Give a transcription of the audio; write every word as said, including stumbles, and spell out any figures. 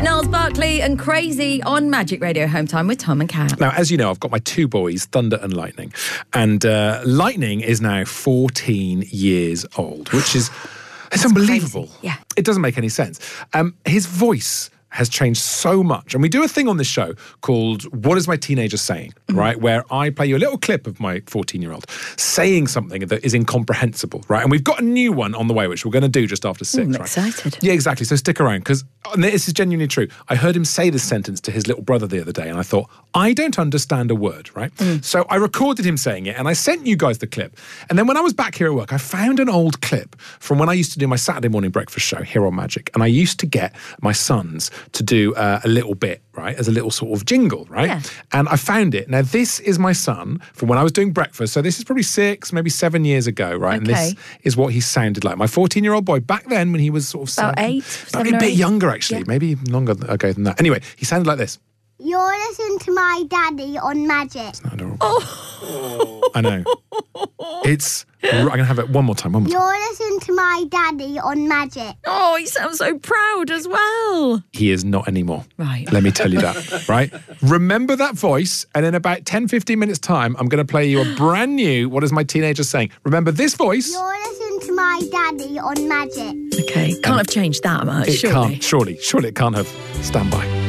Niles Barkley and Crazy on Magic Radio Home Time with Tom and Kat. Now, as you know, I've got my two boys, Thunder and Lightning. And uh, Lightning is now fourteen years old, which is it's unbelievable. Crazy. Yeah. It doesn't make any sense. Um, his voice has changed so much. And we do a thing on this show called What Is My Teenager Saying, mm. right? Where I play you a little clip of my fourteen-year-old saying something that is incomprehensible, right? And we've got a new one on the way, which we're going to do just after six, Ooh, I'm right? excited. Yeah, exactly. So stick around, because this is genuinely true. I heard him say this sentence to his little brother the other day, and I thought, I don't understand a word, right? Mm. So I recorded him saying it, and I sent you guys the clip. And then when I was back here at work, I found an old clip from when I used to do my Saturday morning breakfast show here on Magic. And I used to get my sons to do uh, a little bit, right, as a little sort of jingle, right? Yeah. And I found it. Now, this is my son from when I was doing breakfast. So this is probably six, maybe seven years ago, right? And Okay. this is what he sounded like. My fourteen-year-old boy back then when he was sort of About seven, eight, about seven a or bit eight. younger, actually, Yeah. maybe longer ago than that. Anyway, he sounded like this. You're listening to my daddy on Magic. Isn't that adorable? Oh. I know. It's... I'm going to have it one more time, one more time. You're listening to my daddy on Magic. Oh, he sounds so proud as well. He is not anymore. Right. Let me tell you that, right? Remember that voice, and in about ten, fifteen minutes' time, I'm going to play you a brand new What Is My Teenager Saying? Remember this voice? You're listening to my daddy on Magic. Okay, can't have changed that much, It surely. can't, surely, surely it can't have. Stand by.